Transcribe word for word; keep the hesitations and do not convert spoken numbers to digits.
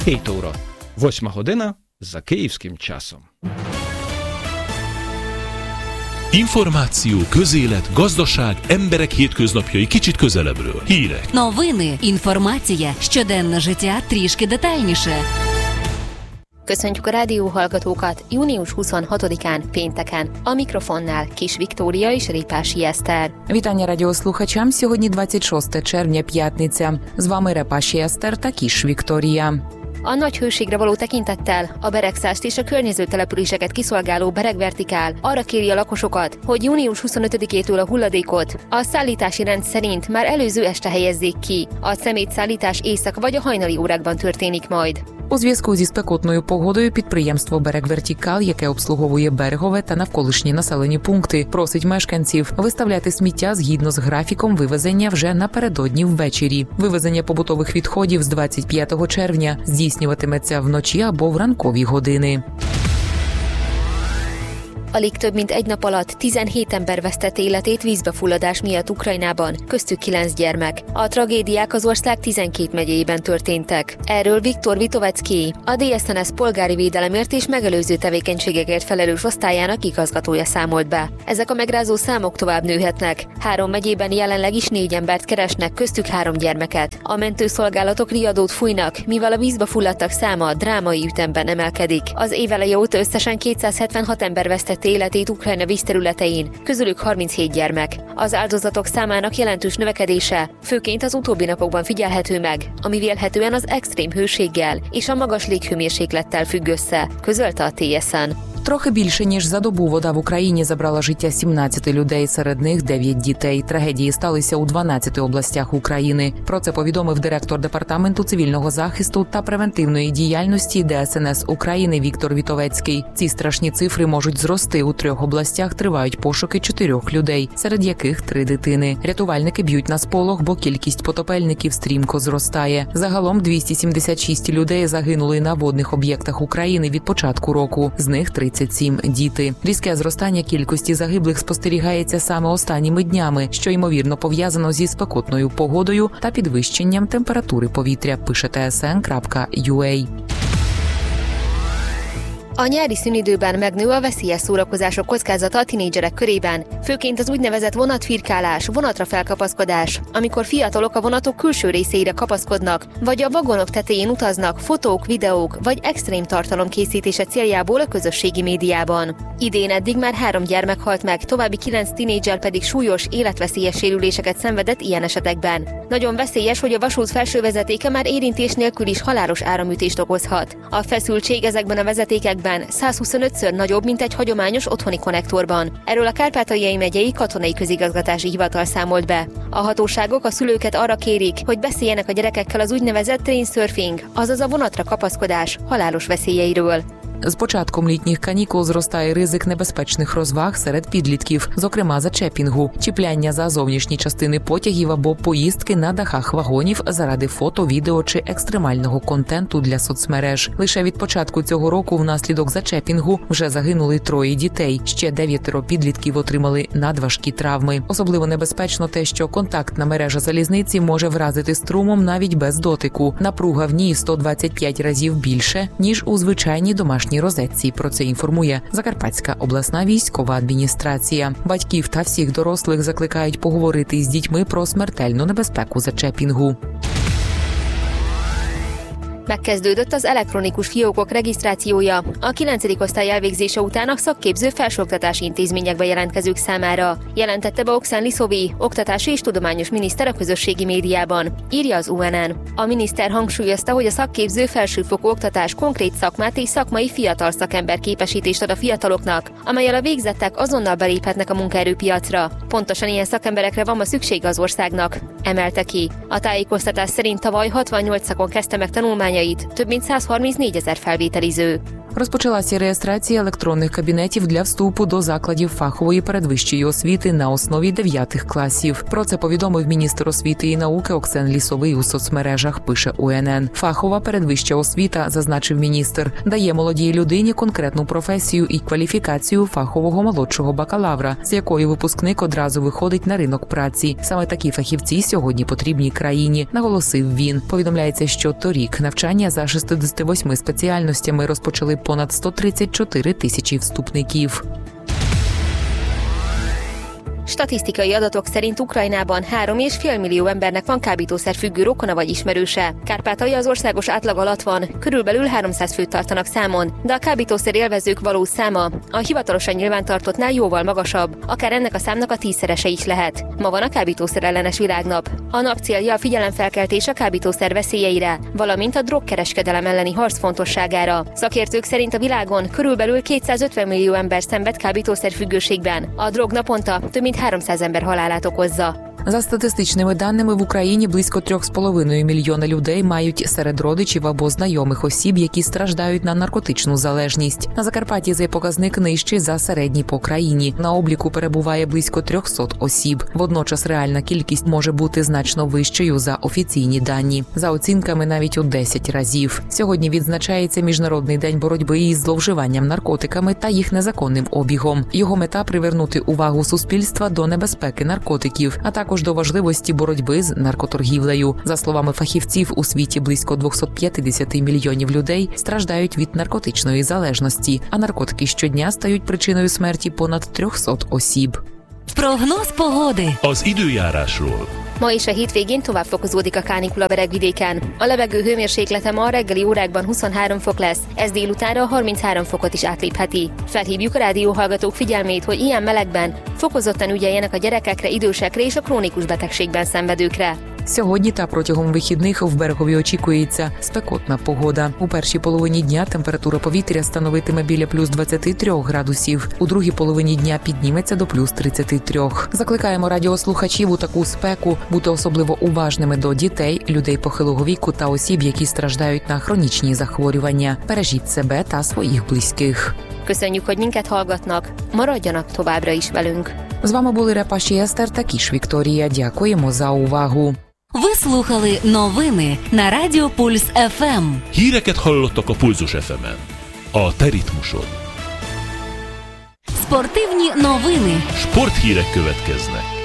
hét óra. Восьма година за київським часом. Információ, közélet, gazdaság, emberek hétköznapjai kicsit közelebbről. Hírek. Новини, інформація, щоденне життя трішки детальніше. Köszöntjük a rádióhallgatókat június huszonhatodikán, pénteken. A mikrofonnál Kis Viktória és Репаші Естер. Вітання радіослухачам. Сьогодні двадцять шосте червня, п'ятниця. З вами Репаші Естер та Кis Viktória. A nagy hőségre való tekintettel a Beregszást és a környező településeket kiszolgáló Beregvertikál arra kéri a lakosokat, hogy június huszonötödikétől a hulladékot a szállítási rend szerint már előző este helyezzék ki. A szemétszállítás éjszaka vagy a hajnali órákban történik majd. У зв'язку зі спекотною погодою підприємство «Берегвертикал», яке обслуговує Берегове та навколишні населені пункти, просить мешканців виставляти сміття згідно з графіком вивезення вже напередодні ввечері. Вивезення побутових відходів з двадцять п'ятого червня здійснюватиметься вночі або в ранкові години. Alig több mint egy nap alatt tizenhét ember vesztette életét vízbefulladás miatt Ukrajnában, köztük kilenc gyermek. A tragédiák az ország tizenkét megyéjében történtek. Erről Viktor Vitovecki, a dé es en es polgári védelemért és megelőző tevékenységekért felelős osztályának igazgatója számolt be. Ezek a megrázó számok tovább nőhetnek. Három megyében jelenleg is négy embert keresnek, köztük három gyermeket. A mentőszolgálatok riadót fújnak, mivel a vízbe fulladtak száma drámai ütemben emelkedik. Az év eleje óta összesen kétszázhetvenhat ember vesztett életét Ukrajna vízterületein, közülük harminchét gyermek. Az áldozatok számának jelentős növekedése főként az utóbbi napokban figyelhető meg, ami vélhetően az extrém hőséggel és a magas léghőmérséklettel függ össze, közölte a té es en. Трохи більше, ніж за добу вода в Україні забрала життя сімнадцяти людей, серед них дев'ять дітей. Трагедії сталися у дванадцяти областях України. Про це повідомив директор Департаменту цивільного захисту та превентивної діяльності де ес ен ес України Віктор Вітовецький. Ці страшні цифри можуть зрости. У трьох областях тривають пошуки чотирьох людей, серед яких три дитини. Рятувальники б'ють на сполох, бо кількість потопельників стрімко зростає. Загалом двісті сімдесят шість людей загинули на водних об'єктах України від початку року. З них тридцять сім діти. Різке зростання кількості загиблих спостерігається саме останніми днями, що ймовірно пов'язано зі спекотною погодою та підвищенням температури повітря, пише те ес ен крапка ю а. A nyári szünidőben megnő a veszélyes szórakozások kockázata a tinédzserek körében, főként az úgynevezett vonatfirkálás, vonatra felkapaszkodás, amikor fiatalok a vonatok külső részeire kapaszkodnak, vagy a vagonok tetején utaznak fotók, videók vagy extrém tartalom készítése céljából a közösségi médiában. Idén eddig már három gyermek halt meg, további kilenc tinédzser pedig súlyos, életveszélyes sérüléseket szenvedett ilyen esetekben. Nagyon veszélyes, hogy a vasút felső vezetéke már érintés nélkül is halálos áramütést okozhat. A feszültség ezekben a vezetékekben százhuszonötször nagyobb, mint egy hagyományos otthoni konnektorban. Erről a Kárpátaljai megyei katonai közigazgatási hivatal számolt be. A hatóságok a szülőket arra kérik, hogy beszéljenek a gyerekekkel az úgynevezett train surfing, azaz a vonatra kapaszkodás halálos veszélyeiről. З початком літніх канікул зростає ризик небезпечних розваг серед підлітків, зокрема зачепінгу, чіпляння за зовнішні частини потягів або поїздки на дахах вагонів заради фото, відео чи екстремального контенту для соцмереж. Лише від початку цього року внаслідок зачепінгу вже загинули троє дітей, ще дев'ятеро підлітків отримали надважкі травми. Особливо небезпечно те, що контактна мережа залізниці може вразити струмом навіть без дотику. Напруга в ній сто двадцять п'ять разів більше, ніж у звичайній домашній розетці. Про це інформує Закарпатська обласна військова адміністрація. Батьків та всіх дорослих закликають поговорити із дітьми про смертельну небезпеку зачепінгу. Megkezdődött az elektronikus fiókok regisztrációja a kilencedik osztály elvégzése után a szakképző felsőoktatási intézményekbe jelentkezők számára, jelentette be Oksán Liszovi, oktatási és tudományos miniszter a közösségi médiában, írja az u en en. A miniszter hangsúlyozta, hogy a szakképző felsőfokú oktatás konkrét szakmát és szakmai fiatal szakember képesítést ad a fiataloknak, amellyel a végzettek azonnal beléphetnek a munkaerőpiacra. Pontosan ilyen szakemberekre van ma szüksége az országnak, emelte ki. A tájékoztatás szerint tavaly hatvannyolc szakon kezdte meg tanulmányait, több mint százharmincnégyezer felvételiző. Розпочалася реєстрація електронних кабінетів для вступу до закладів фахової передвищої освіти на основі дев'ятих класів. Про це повідомив міністр освіти і науки Оксен Лісовий у соцмережах, пише У Ен Ен. Фахова передвища освіта, зазначив міністр, дає молодій людині конкретну професію і кваліфікацію фахового молодшого бакалавра, з якої випускник одразу виходить на ринок праці. Саме такі фахівці сьогодні потрібні країні, наголосив він. Повідомляється, що торік навчання за шістдесят вісім спеціальностями розпочали понад сто тридцять чотири tisici vstupnikів. Statisztikai adatok szerint Ukrajnában három és fél millió embernek van kábítószerfüggő rokona vagy ismerőse. Kárpátalja az országos átlag alatt van, körülbelül háromszáz főt tartanak számon, de a kábítószer élvezők valós száma a hivatalosan nyilvántartottnál jóval magasabb, akár ennek a számnak a tízszerese is lehet. Ma van a kábítószer ellenes világnap. A nap célja a figyelemfelkeltés a kábítószer veszélyeire, valamint a drogkereskedelem elleni harc fontosságára. Szakértők szerint a világon körülbelül kétszázötven millió ember szenved kábítószerfüggőségben. A drog naponta több mint háromszáz ember halálát okozza. За статистичними даними, в Україні близько трьох з половиною мільйона людей мають серед родичів або знайомих осіб, які страждають на наркотичну залежність. На Закарпатті цей показник нижчий за середній по країні. На обліку перебуває близько трьохсот осіб. Водночас реальна кількість може бути значно вищою за офіційні дані. За оцінками навіть у десять разів. Сьогодні відзначається Міжнародний день боротьби із зловживанням наркотиками та їх незаконним обігом. Його мета – привернути увагу суспільства до небезпеки наркотиків, а також до важливості боротьби з наркоторгівлею. За словами фахівців, у світі близько двісті п'ятдесят мільйонів людей страждають від наркотичної залежності, а наркотики щодня стають причиною смерті понад трьохсот осіб. Прогноз погоди. Az időjárásról. Ma és a hétvégén tovább fokozódik a kánikula beregvidéken. A levegő hőmérséklete ma a reggeli órákban huszonhárom fok lesz, ez délutánra harminchárom fokot is átlépheti. Felhívjuk a rádióhallgatók figyelmét, hogy ilyen melegben fokozottan ügyeljenek a gyerekekre, idősekre és a krónikus betegségben szenvedőkre. Сьогодні та протягом вихідних в Берегові очікується спекотна погода. У першій половині дня температура повітря становитиме біля плюс двадцяти трьох градусів. У другій половині дня підніметься до плюс тридцяти трьох. Закликаємо радіослухачів у таку спеку бути особливо уважними до дітей, людей похилого віку та осіб, які страждають на хронічні захворювання. Бережіть себе та своїх близьких. Köszönjük, hogy minket hallgatnak. Maradjanak továbbra is velünk. З вами були Репаші Естер та Кіш Вікторія. Дякуємо за увагу. Ви слухали новини на Радіо Пульс еф ем. Híreket hallottak a Pulzus еф емен. A te ritmusod. Спортивні новини. Sporthírek következnek.